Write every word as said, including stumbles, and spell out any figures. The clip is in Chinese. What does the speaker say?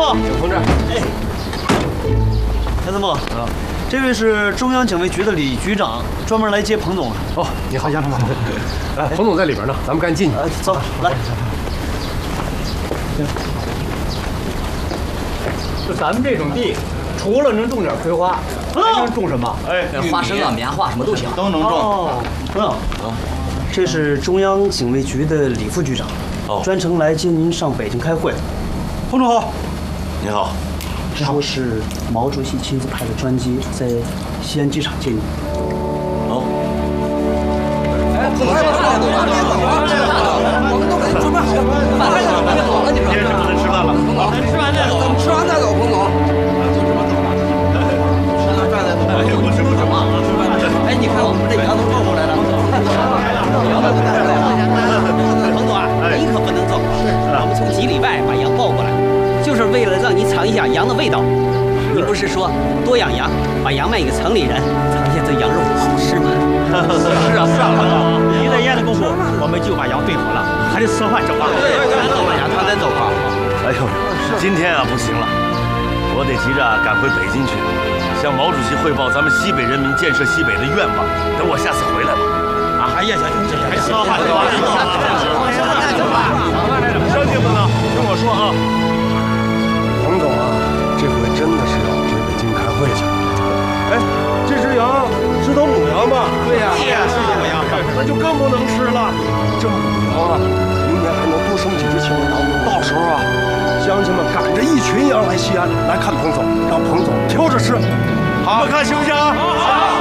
好， 同志。 哎，田参谋，啊，这位是中央警卫局的李局长，专门来接彭总了。 哦，你好，杨参谋。哎，彭总在里边呢，咱们赶紧进去。 哎，走，来。 就咱们这种地，除了能种点葵花，还能种什么？ 哎， 花生啊、棉花什么都行， 都能种。 哦，彭总，这是中央警卫局的李副局长， 哦， 专程来接您上北京开会。 彭总好，你好。 说是毛主席亲自派的专机在西安机场接您。 哦。 哎，快快快，都把别走啊！我们都给准备好了，饭菜都别走了，你们。 今天是不能吃饭了。 彭总，吃完再走，吃完再走，彭总。就这么走吧。吃完饭再走。 哎，我吃不什么？吃饭。 哎，你看我们这羊都抱过来了。羊都带过来了。彭总啊，你可不能走。我们从几里外把羊抱过来。就是为了让你尝一下羊的味道。你不是说多养羊，把羊卖给城里人，尝一下这羊肉好吃吗？ 是啊，是啊，彭总，你在腌的功夫，我们就把羊炖好了，还得吃饭整饭。 对，咱走吧，羊汤咱走吧。 哎呦，今天啊不行了，我得急着赶回北京去，向毛主席汇报咱们西北人民建设西北的愿望。等我下次回来吧。 啊，还咽下去，这还吃饭去吧？ 乡亲们呢，听我说啊。 彭总啊，这回真的是要回北京开会去了。哎，这只羊是头母羊吧？ 对呀， 是呀，是母羊， 那就更不能吃了。这母羊啊，明年还能多生几只青羊。到时候啊，乡亲们赶着一群羊来西安来看彭总，让彭总挑着吃。 好，看行不行？好。